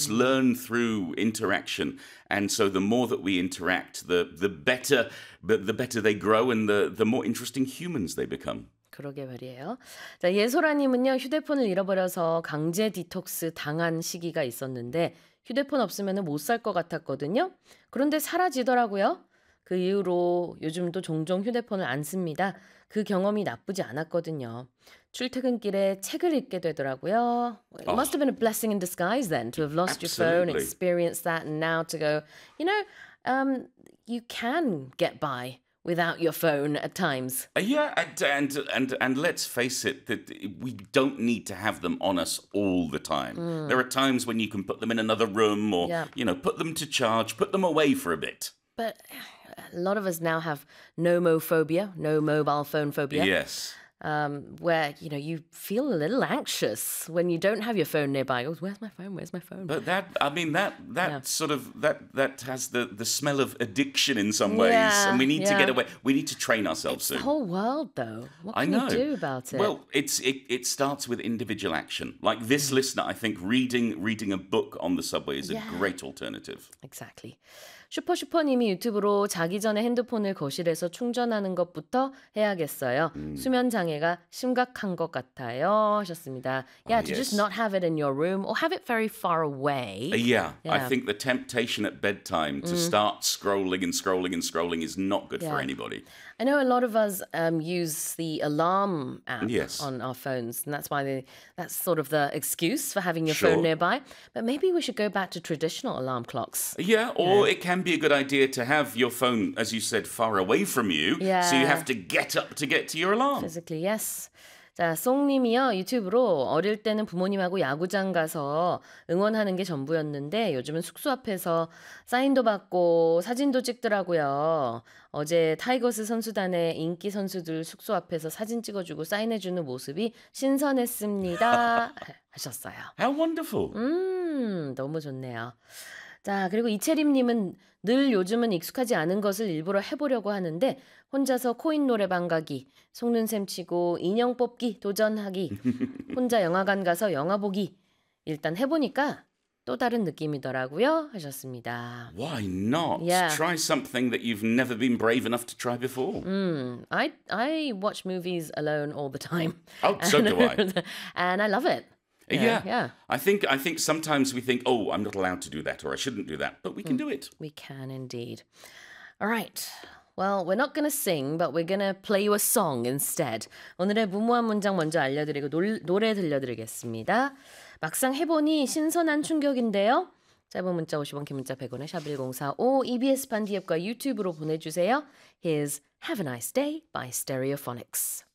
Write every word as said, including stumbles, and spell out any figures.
Humans learn through interaction. And so the more that we interact, the the better the, the better they grow and the, the more interesting humans they become. 그러게 말이에요. 자, 예소라님은요, 휴대폰을 잃어버려서 강제 디톡스 당한 시기가 있었는데 휴대폰 없으면 못 살 것 같았거든요. 그런데 사라지더라고요. 그 이후로 요즘도 종종 휴대폰을 안 씁니다. 그 경험이 나쁘지 않았거든요. 출퇴근길에 책을 읽게 되더라고요. It Oh. must have been a blessing in disguise then to have lost your phone, Absolutely. experienced that, and now to go, you know, um, you can get by without your phone at times. Uh, Yeah, and, and and and let's face it, that we don't need to have them on us all the time. There are times when you can put them in another room, or Yeah. you know, put them to charge, put them away for a bit. But a lot of us now have nomophobia, no mobile phone phobia, Yes. um, where, you know, you feel a little anxious when you don't have your phone nearby. Oh, where's my phone? Where's my phone? But that, I mean, that that Yeah. sort of that that has the the smell of addiction in some ways, Yeah, and we need to yeah. get away. We need to train ourselves The soon. whole world, though. What I can know. you do about it? Well, it's it, it starts with individual action. Like this listener, I think reading reading a book on the subway is a Yeah. great alternative. Exactly. 슈퍼슈퍼님이 유튜브로 자기 전에 핸드폰을 거실에서 충전하는 것부터 해야겠어요. 수면 장애가 심각한 것 같아요. 하셨습니다. Yeah, Oh, to just yes. not have it in your room or have it very far away. Uh, yeah, I Yeah. think the temptation at bedtime to start scrolling and scrolling and scrolling is not good for Yeah. anybody. I know a lot of us um, use the alarm app Yes. on our phones, and that's why they, that's sort of the excuse for having your Sure. phone nearby. But maybe we should go back to traditional alarm clocks. Yeah, or it can be a good idea to have your phone, as you said, far away from you. So you Yeah. have to get up to get to your alarm. Physically, yes. 자, 송님이요. 유튜브로 어릴 때는 부모님하고 야구장 가서 응원하는 게 전부였는데 요즘은 숙소 앞에서 사인도 받고 사진도 찍더라고요. 어제 타이거스 선수단의 인기 선수들 숙소 앞에서 사진 찍어주고 사인해주는 모습이 신선했습니다. 하셨어요. How wonderful. 음, 너무 좋네요. 자, 그리고 이채림님은 늘 요즘은 익숙하지 않은 것을 일부러 해보려고 하는데 혼자서 코인 노래방 가기, 속눈샘 치고 인형 뽑기 도전하기, 혼자 영화관 가서 영화 보기. 일단 해보니까 또 다른 느낌이더라고요. 하셨습니다. Why not? Yeah. Try something that you've never been brave enough to try before. 음, I, I watch movies alone all the time. Oh, so do I. And I love it. Yeah, yeah. I think I think sometimes we think, oh, I'm not allowed to do that, or I shouldn't do that, but we can do it. We can indeed. All right. Well, we're not going to sing, but we're going to play you a song instead. 오늘의 무모한 문장 먼저 알려드리고 노, 노래 들려드리겠습니다. 막상 해보니 신선한 충격인데요. 짧은 문자 오십 원, 긴 문자 백 원에 샵 일공사오 이비에스 반디앱과 유튜브로 보내주세요. Here's Have a Nice Day by Stereophonics.